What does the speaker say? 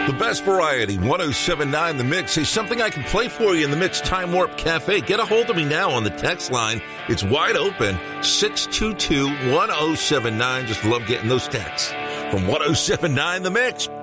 The best variety, 107.9 The Mix, is something I can play for you in the Mix Time Warp Cafe. Get a hold of me now on the text line. It's wide open, 622-1079. Just love getting those texts from 107.9 The Mix.